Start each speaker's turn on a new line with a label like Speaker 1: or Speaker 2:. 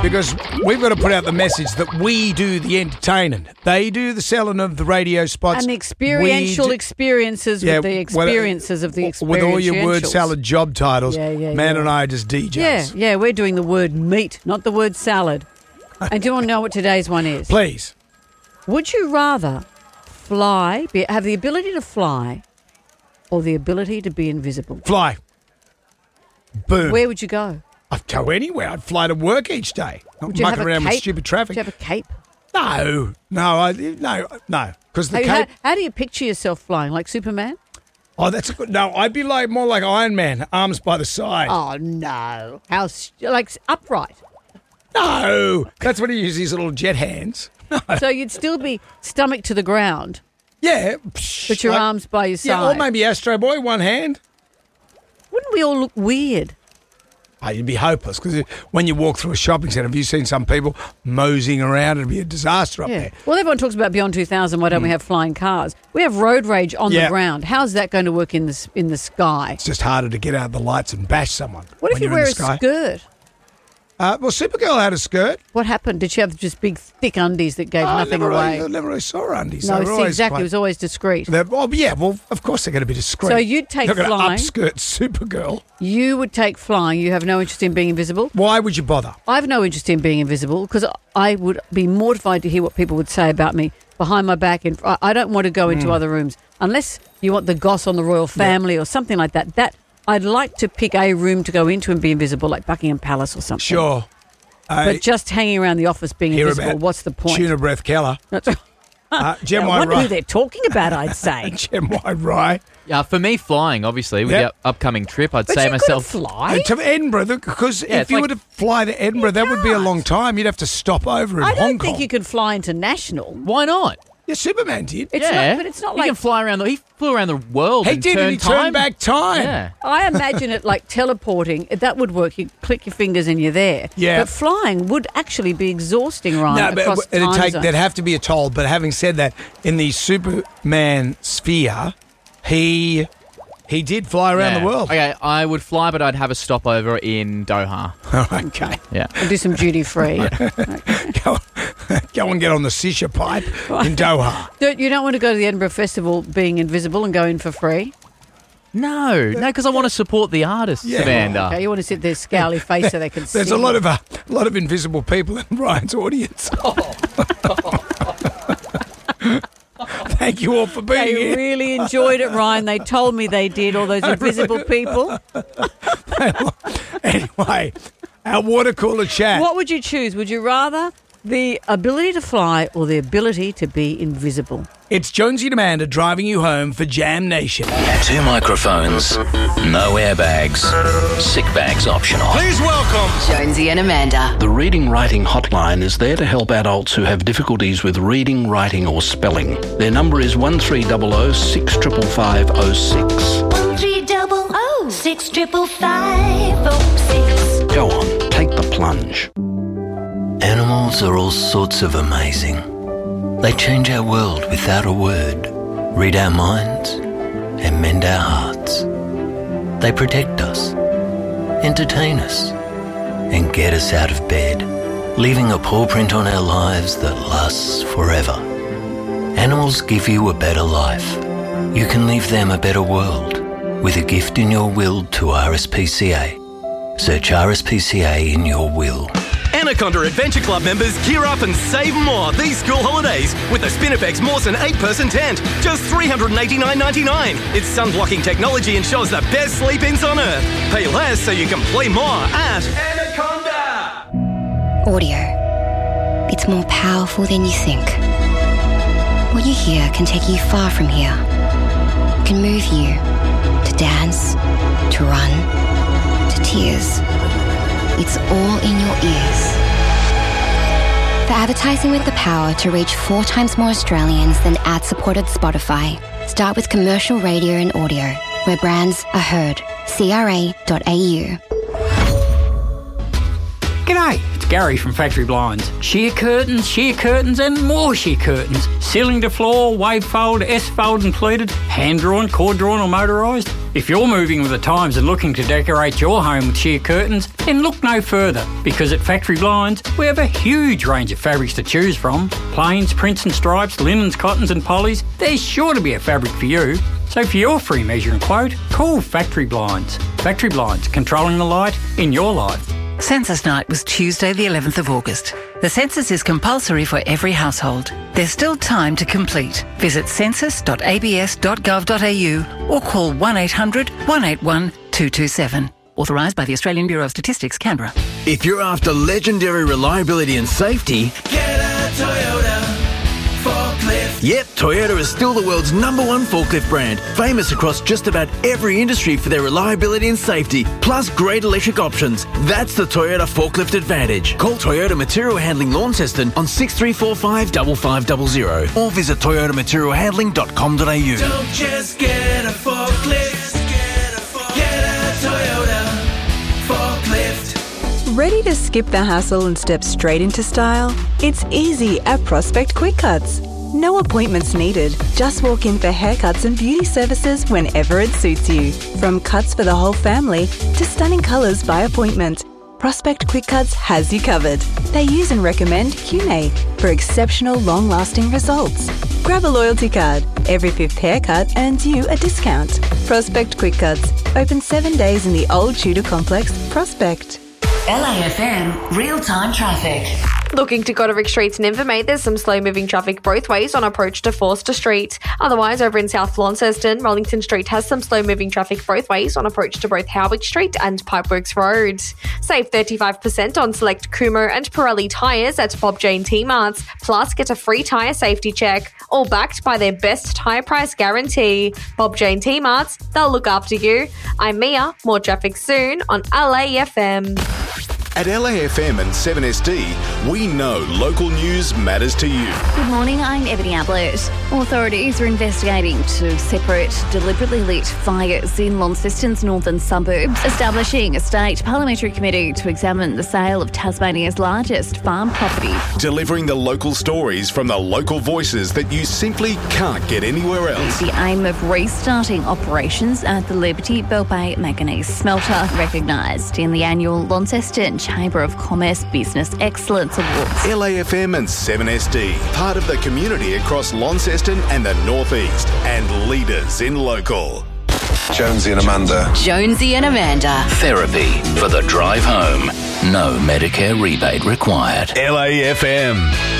Speaker 1: Because we've got to put out the message that we do the entertaining. They do the selling of the radio spots.
Speaker 2: And the experiential experiences with the experiences of the experientials.
Speaker 1: With all your word salad job titles. Man and I are just DJs.
Speaker 2: Yeah, we're doing the word meat, not the word salad. And do you want to know what today's one is?
Speaker 1: Please.
Speaker 2: Would you rather have the ability to fly or the ability to be invisible?
Speaker 1: Fly. Boom.
Speaker 2: Where would you go?
Speaker 1: I'd go anywhere. I'd fly to work each day. Not mucking around with stupid traffic.
Speaker 2: Would you have a cape?
Speaker 1: No. Because the cape...
Speaker 2: How do you picture yourself flying? Like Superman?
Speaker 1: Oh, that's a good... No, I'd be more like Iron Man, arms by the side.
Speaker 2: Oh, no. How... Like upright?
Speaker 1: No. That's when he uses his little jet hands. No.
Speaker 2: So you'd still be stomach to the ground?
Speaker 1: Yeah.
Speaker 2: But your arms by your side?
Speaker 1: Yeah, or maybe Astro Boy, one hand.
Speaker 2: Wouldn't we all look weird?
Speaker 1: Oh, you'd be hopeless because when you walk through a shopping centre, have you seen some people moseying around? It'd be a disaster up there.
Speaker 2: Well, everyone talks about Beyond 2000. Why don't we have flying cars? We have road rage on the ground. How's that going to work in the sky?
Speaker 1: It's just harder to get out the lights and bash someone.
Speaker 2: What if you wear a skirt?
Speaker 1: Well, Supergirl had a skirt.
Speaker 2: What happened? Did she have just big, thick undies that gave nothing away?
Speaker 1: I never really saw her undies.
Speaker 2: No, exactly. It was always discreet.
Speaker 1: Well, of course they're going to be discreet.
Speaker 2: So you'd take flying.
Speaker 1: Not going to upskirt Supergirl.
Speaker 2: You would take flying. You have no interest in being invisible?
Speaker 1: Why would you bother?
Speaker 2: I have no interest in being invisible because I would be mortified to hear what people would say about me behind my back. And I don't want to go into other rooms unless you want the goss on the royal family or something like that. I'd like to pick a room to go into and be invisible, like Buckingham Palace or something.
Speaker 1: Sure.
Speaker 2: But just hanging around the office being invisible, what's the point?
Speaker 1: Tuna Breath Keller.
Speaker 2: I wonder who they're talking about, I'd say.
Speaker 1: Gem White Rye.
Speaker 3: Yeah, for me, flying, obviously, with the upcoming trip, I'd say myself...
Speaker 2: fly?
Speaker 1: To Edinburgh, because if you were to fly to Edinburgh, that would be a long time. You'd have to stop over in Hong Kong.
Speaker 2: I don't think you could fly international.
Speaker 3: Why not?
Speaker 1: Yeah, Superman did.
Speaker 2: But it's not like...
Speaker 3: He can fly around he flew around the world and turned time.
Speaker 1: Turned back time.
Speaker 3: Yeah.
Speaker 2: I imagine it like teleporting. That would work. You click your fingers and you're there.
Speaker 1: Yeah.
Speaker 2: But flying would actually be exhausting, Ryan, across time zones.
Speaker 1: There'd have to be a toll. But having said that, in the Superman sphere, he did fly around the world.
Speaker 3: Okay, I would fly, but I'd have a stopover in Doha.
Speaker 1: Okay.
Speaker 3: Yeah.
Speaker 2: And do some duty free.
Speaker 1: Go and get on the Sisha pipe in Doha.
Speaker 2: You don't want to go to the Edinburgh Festival being invisible and go in for free?
Speaker 3: No, because I want to support the artists, Amanda.
Speaker 2: Okay, you want to sit there scowly face so they can see.
Speaker 1: There's a lot of invisible people in Ryan's audience. Thank you all for being here.
Speaker 2: They really enjoyed it, Ryan. They told me they did, all those invisible people.
Speaker 1: Anyway, our water cooler chat.
Speaker 2: What would you choose? Would you rather the ability to fly or the ability to be invisible?
Speaker 1: It's Jonesy and Amanda driving you home for Jam Nation.
Speaker 4: 2 microphones, no airbags, sick bags optional.
Speaker 1: Please welcome
Speaker 5: Jonesy and Amanda.
Speaker 6: The Reading Writing Hotline is there to help adults who have difficulties with reading, writing or spelling. Their number is 1300 655 06.
Speaker 7: 1300 655 06.
Speaker 6: Go on, take the plunge.
Speaker 8: Animals are all sorts of amazing. They change our world without a word, read our minds, and mend our hearts. They protect us, entertain us, and get us out of bed, leaving a paw print on our lives that lasts forever. Animals give you a better life. You can leave them a better world with a gift in your will to RSPCA. Search RSPCA in your will.
Speaker 9: Anaconda Adventure Club members gear up and save more these school holidays with the Spinifex Mawson 8-person tent. Just $389.99. It's sun-blocking technology and shows the best sleep-ins on Earth. Pay less so you can play more at Anaconda.
Speaker 10: Audio. It's more powerful than you think. What you hear can take you far from here. It can move you to dance, to run, to tears. It's all in your ears. For advertising with the power to reach 4 times more Australians than ad-supported Spotify, start with commercial radio and audio, where brands are heard. CRA.au.
Speaker 11: G'day, it's Gary from Factory Blinds. Sheer curtains and more sheer curtains. Ceiling to floor, wave fold, S-fold and pleated, hand-drawn, cord-drawn or motorised. If you're moving with the times and looking to decorate your home with sheer curtains, then look no further, because at Factory Blinds we have a huge range of fabrics to choose from. Plains, prints and stripes, linens, cottons and polys. There's sure to be a fabric for you. So for your free measure and quote, call Factory Blinds. Factory Blinds, controlling the light in your life.
Speaker 5: Census night was Tuesday the 11th of August. The census is compulsory for every household. There's still time to complete. Visit census.abs.gov.au or call 1800 181 227. Authorised by the Australian Bureau of Statistics, Canberra.
Speaker 12: If you're after legendary reliability and safety, get a Toyota forklift. Yep, Toyota is still the world's #1 forklift brand, famous across just about every industry for their reliability and safety, plus great electric options. That's the Toyota Forklift Advantage. Call Toyota Material Handling Launceston on 6345 5500 or visit toyotamaterialhandling.com.au.
Speaker 13: Don't just get a forklift, get a Toyota forklift.
Speaker 14: Ready to skip the hassle and step straight into style? It's easy at Prospect Quick Cuts. No appointments needed. Just walk in for haircuts and beauty services whenever it suits you. From cuts for the whole family to stunning colours by appointment, Prospect Quick Cuts has you covered. They use and recommend QNA for exceptional long-lasting results. Grab a loyalty card. Every 5th haircut earns you a discount. Prospect Quick Cuts. Open 7 days in the Old Tudor Complex, Prospect.
Speaker 7: LAFM real-time traffic.
Speaker 15: Looking to Goderic Street's in Invermay, there's some slow-moving traffic both ways on approach to Forster Street. Otherwise, over in South Launceston, Rollington Street has some slow-moving traffic both ways on approach to both Howick Street and Pipeworks Road. Save 35% on select Kumho and Pirelli tyres at Bob Jane T-Marts, plus get a free tyre safety check, all backed by their best tyre price guarantee. Bob Jane T-Marts, they'll look after you. I'm Mia, more traffic soon on LAFM.
Speaker 16: At LAFM and 7SD, we know local news matters to you.
Speaker 17: Good morning, I'm Ebony Ablett. Authorities are investigating two separate, deliberately lit fires in Launceston's northern suburbs, establishing a state parliamentary committee to examine the sale of Tasmania's largest farm property.
Speaker 16: Delivering the local stories from the local voices that you simply can't get anywhere else.
Speaker 17: The aim of restarting operations at the Liberty Bell Bay Manganese Smelter, recognised in the annual Launceston Chamber of Commerce Business Excellence Awards.
Speaker 16: LAFM and 7SD, part of the community across Launceston and the North East, and leaders in local.
Speaker 18: Jonesy and Amanda.
Speaker 7: Jonesy and Amanda.
Speaker 4: Therapy for the drive home. No Medicare rebate required.
Speaker 16: LAFM.